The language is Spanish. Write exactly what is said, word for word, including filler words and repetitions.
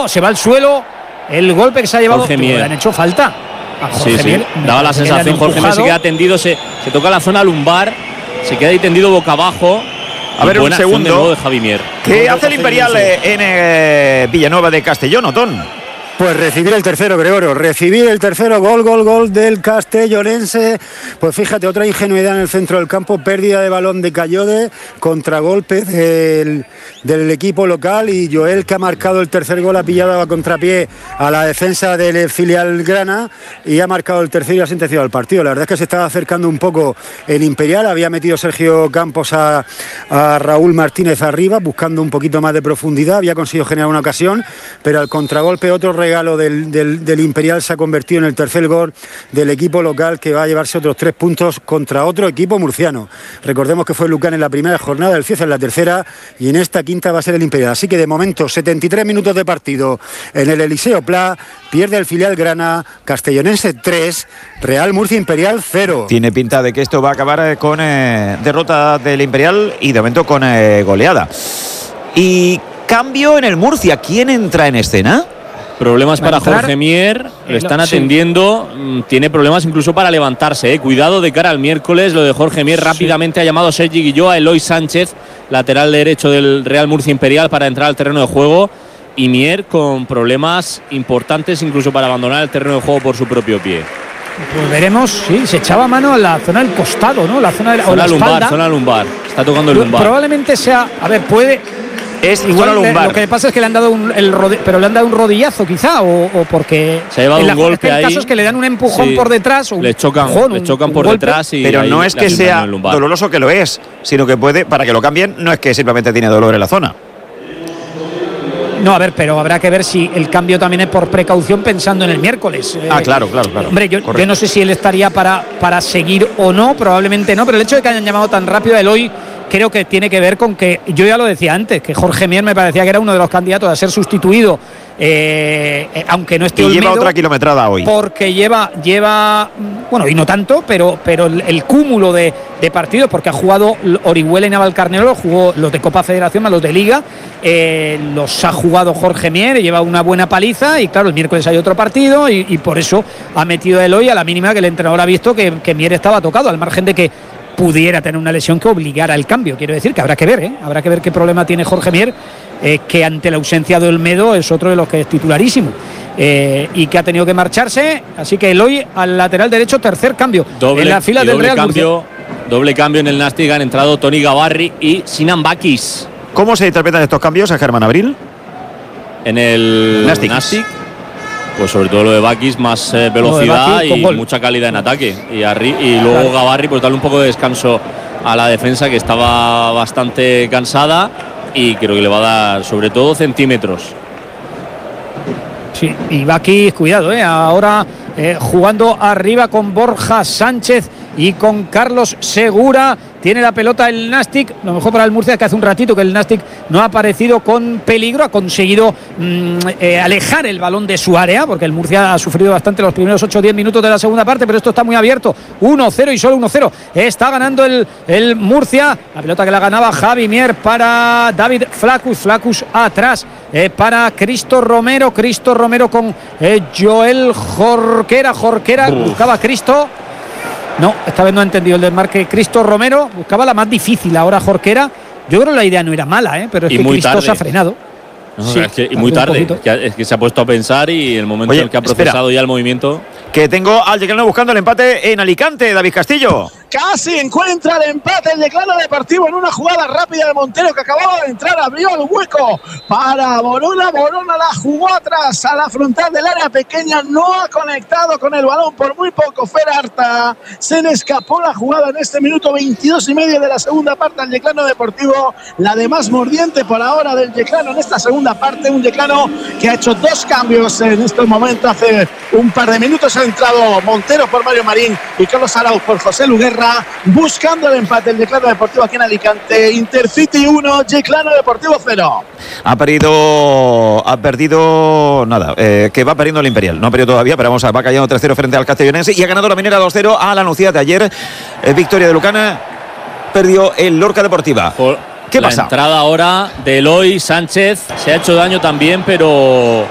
¡Wow! Se va al suelo. El golpe que se ha llevado. Le han hecho falta. Sí, sí. Mier, daba la sensación. Jorge Mier se queda tendido, se, se toca la zona lumbar, se queda ahí tendido boca abajo. A ver, un segundo. De Javi Mier. ¿Qué hace el Imperial en eh, Villanueva de Castellón, Otón? Pues recibir el tercero, Gregorio, recibir el tercero, gol, gol, gol del castellonense. Pues fíjate, otra ingenuidad en el centro del campo, pérdida de balón de Cayode, contragolpe del, del equipo local, y Joel, que ha marcado el tercer gol, ha pillado a contrapié a la defensa del filial Grana y ha marcado el tercero y ha sentenciado el partido. La verdad es que se estaba acercando un poco el Imperial, había metido Sergio Campos a, a Raúl Martínez arriba, buscando un poquito más de profundidad, había conseguido generar una ocasión, pero al contragolpe otro regalo Del, del, del Imperial se ha convertido en el tercer gol del equipo local, que va a llevarse otros tres puntos contra otro equipo murciano. Recordemos que fue Lucán en la primera jornada, el Cieza en la tercera, y en esta quinta va a ser el Imperial. Así que de momento setenta y tres minutos de partido en el Eliseo Pla, pierde el filial Grana, Castellonense tres, Real Murcia Imperial cero. Tiene pinta de que esto va a acabar con eh, derrota del Imperial y de momento con eh, goleada. Y cambio en el Murcia, ¿quién entra en escena? Problemas para Jorge Mier, lo están atendiendo, sí. Tiene problemas incluso para levantarse, ¿eh? Cuidado de cara al miércoles, lo de Jorge Mier. Rápidamente sí. Ha llamado Sergi Guilló a Eloy Sánchez, lateral derecho del Real Murcia Imperial, para entrar al terreno de juego, y Mier con problemas importantes incluso para abandonar el terreno de juego por su propio pie. Pues veremos, sí, se echaba mano a la zona del costado, ¿no? La zona, de la, zona o la lumbar, espalda. Zona lumbar, está tocando el lumbar. Probablemente sea, a ver, puede... Es igual lumbar. Lo que pasa es que le han dado un, el rode, pero le han dado un rodillazo quizá, o, o porque se ha llevado un golpe el ahí. El caso es que le dan un empujón sí. por detrás, o le chocan, empujón, le chocan un, por un detrás y pero no es que sea doloroso, que lo es, sino que puede, para que lo cambien, no es que simplemente tiene dolor en la zona. No, a ver, pero habrá que ver si el cambio también es por precaución, pensando en el miércoles. Ah, eh, claro, claro, claro. Hombre, yo, yo no sé si él estaría para, para seguir o no, probablemente no, pero el hecho de que hayan llamado tan rápido a Eloy, creo que tiene que ver con que, yo ya lo decía antes, que Jorge Mier me parecía que era uno de los candidatos a ser sustituido, eh, eh, aunque no esté y Olmedo, lleva otra kilometrada hoy. Porque lleva, lleva bueno, y no tanto, pero, pero el, el cúmulo de, de partidos, porque ha jugado Orihuela y Navalcarnero, jugó los de Copa Federación más los de Liga, eh, los ha jugado Jorge Mier, lleva una buena paliza, y claro, el miércoles hay otro partido, y, y por eso ha metido a Eloy a la mínima que el entrenador ha visto que, que Mier estaba tocado, al margen de que pudiera tener una lesión que obligara al cambio. Quiero decir que habrá que ver, ¿eh? Habrá que ver qué problema tiene Jorge Mier, eh, que ante la ausencia de Olmedo es otro de los que es titularísimo, eh, y que ha tenido que marcharse. Así que Eloy al lateral derecho, tercer cambio doble, en la fila del Real cambio, Murcia. Doble cambio en el Nastic, han entrado Toni Gabarri y Sinan Bakis. ¿Cómo se interpretan estos cambios a Germán Abril? En el Nastic, Nastic pues sobre todo lo de Bakis, más eh, velocidad Bakis, y mucha calidad en ataque, y, arri y luego claro. Gabarri, pues darle un poco de descanso a la defensa, que estaba bastante cansada, y creo que le va a dar sobre todo centímetros. Sí, y Bakis, cuidado, eh, ahora eh, jugando arriba con Borja Sánchez y con Carlos Segura. Tiene la pelota el Nastic, lo mejor para el Murcia, que hace un ratito que el Nastic no ha aparecido con peligro, ha conseguido mmm, eh, alejar el balón de su área, porque el Murcia ha sufrido bastante los primeros ocho o diez minutos de la segunda parte, pero esto está muy abierto, uno cero y solo uno cero, está ganando el, el Murcia, la pelota que la ganaba Javi Mier para David Flacus, Flacus atrás, eh, para Cristo Romero, Cristo Romero con eh, Joel Jorquera, Jorquera, Uf. buscaba a Cristo. No, esta vez no ha entendido el desmarque Cristo Romero, buscaba la más difícil ahora Jorquera. Yo creo que la idea no era mala, ¿eh? Pero es y que Cristo tarde. se ha frenado. No, sí, es que, y muy tarde, que, es que se ha puesto a pensar, y el momento Oye, en el que ha procesado espera. ya el movimiento. Que tengo al Yeclano buscando el empate en Alicante, David Castillo. Casi encuentra el empate el Yeclano Deportivo en una jugada rápida de Montero, que acababa de entrar, abrió el hueco para Borona. Borona la jugó atrás a la frontal del área pequeña, no ha conectado con el balón por muy poco. Fer Arta, se le escapó la jugada en este minuto veintidós y medio de la segunda parte al Yeclano Deportivo, la de más mordiente por ahora del Yeclano en esta segunda parte. Un Yeclano que ha hecho dos cambios en estos momentos. Hace un par de minutos ha entrado Montero por Mario Marín y Carlos Arauz por José Luguerra, buscando el empate el Yeclano Deportivo aquí en Alicante. Intercity uno, Yeclano Deportivo cero. Ha perdido, ha perdido nada, eh, que va perdiendo el Imperial. No ha perdido todavía, pero vamos, va cayendo tres cero frente al Castellonense, y ha ganado la Minera dos cero a la Nucía de ayer. Eh, victoria de Lucana, perdió el Lorca Deportiva. Por... ¿Qué la pasa? Entrada ahora de Eloy Sánchez, se ha hecho daño también, pero